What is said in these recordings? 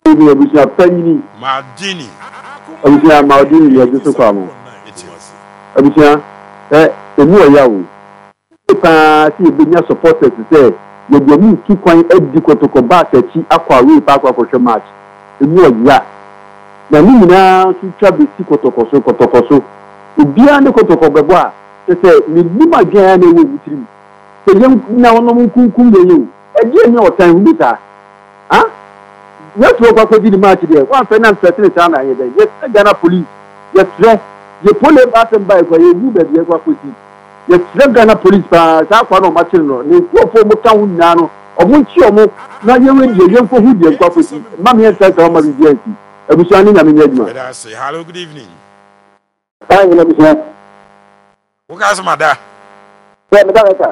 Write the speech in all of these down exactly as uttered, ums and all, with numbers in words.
ni abusia panini Madini abusia Madini ya jiso kwa mo abusia eh emu oyawo pa ti ebinya supporters say ye de mu ki kwan edi kotoko ba tachi akwa we pa akwa kwohwe match emu oya na ni nyina su twa be si kotoko so kotoko so obia ne kotoko bebo a say me nima gyan na we wutiri se yem na wono mu kunkum be yewu eje ni otan hu bisa ah yes wo kwa ko di match there one finance settle ta na yede yes Ghana police yes re ye pole batem by kwa ye wu be be kwa ko si yes re Ghana police pa sa kwa no match no ni ko fo mo ka hu nyina no omo nchi omo na ye we die ye fo hu die kwa ko si mam ye sa ta ma bi die si ebusu ani na me nyaduma hello good evening ah ni na bisna wo ka so mada ya me da ka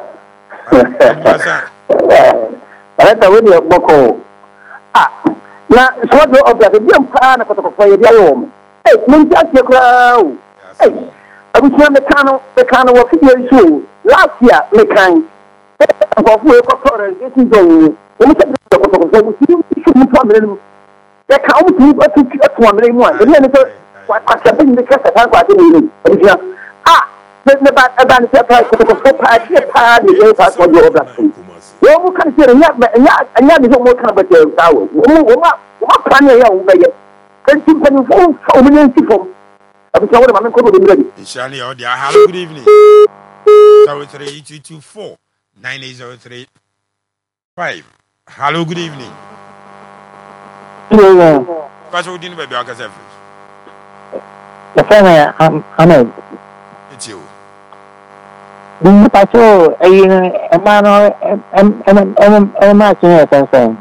Aleta we ni boko ah na so do obia de biam pa na kotoko ye dia yo eh mun ti ake kra o eh abusia me kano me kano wo fi ye so last year me kan ko fu e ko tore e ti do o mo se do kotoko so ti ti mu to amere mu e ka o ti o ti to amere mu a e ni so kwa kwa se bi me ka sa kwa ti ni abusia ah ne ba ba ni se pa kotoko so pa ti pa ni ye pa ko do obia wo mu kan se nya nya nya ni so mo kan ba te tawo wo mu wo ma wo ma plan ya wo ba ye kan ti pan fo fo mu ni ti fo abi so wo ma men ko do mi ready inshallah ya dia hello good evening zero three two two four nine eight zero three five hello good evening yeah pass wo din ba bi aka se the phone am am it's you Dum paso ay emano em em em em ma chine sensen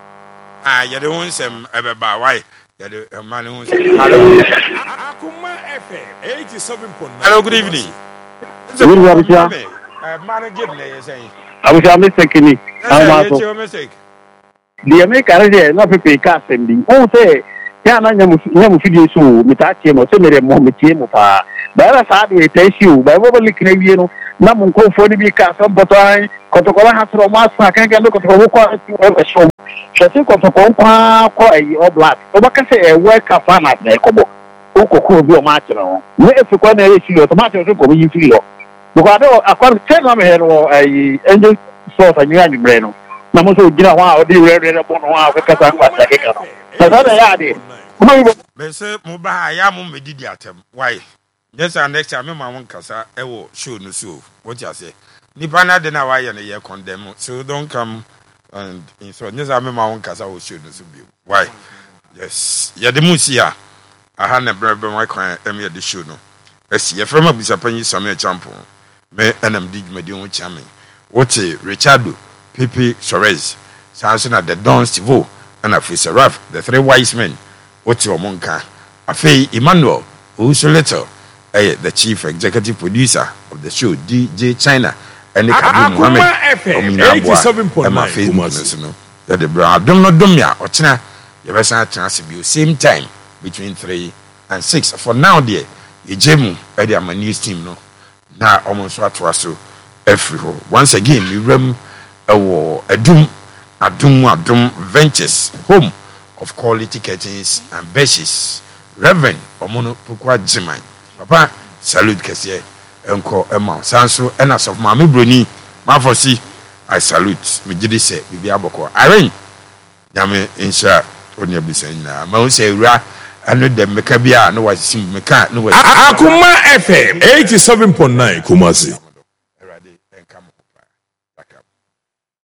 ah ya de won sem ebeba why ya de man won sem hello Akuma F M eighty-seven point nine hello good evening good evening eh man give na you say abuja mistake ni ama so mistake the American there no people ka sending o say ya na nyamu nyamu fidie so mitache mo se mere mo metie mo pa ba sa de tensio ba bo likne wie no na mun ko fo ni bi ka so botan kotoko ha tro ma sa kan ga kotoko ko e so so kotoko kwa ko ai o black o ba ka se e we ka fa na e ko bo o ko ko bi o ma tro no ne e fi ko na e fi o to ma tro so ko bi fi lo bo ka do akwa ten na me he no ai angel so fa nya ni bre no na mo so gira wa o di re re bo no wa ka sa kwa sa ke ka no sa sa ya de me se mo ba ya mo medidi atem why yes and next time me ma won kasa e wo show no so what you say nipa na de na wa ye no ye condemn so don't come and in so yes me ma won kasa wo show no so bi why yes ye de musia aha na brebe my kwan em ye de show no esi ye frema bisa panyi Samuel Champo me enam dig me de won chame what Richardo Pepe Suarez sanso na the Don Stivo and afi Seraf the three wise men what omonka afi Emmanuel Usuleto eh the chief executive producer of the show D J China and the Kabu Mohammed eighty-seven point nine no that the brand don't know domia or china you best chance be same time between three and six for now there you jemu at the news team no now almost what was so every once again we rem a war a doom a doom a doom ventures home of quality curtains and bedsheets Reverend Omono Pukwa Jiman papa salute kese enko ema sanso ena of mama broni mafosi I salute me gidi se bibi aboko aren nyame insha oni abisen na ma unse ewura anu de meka bia no wasim meka no Akuma F M eighty-seven point nine Kumasi.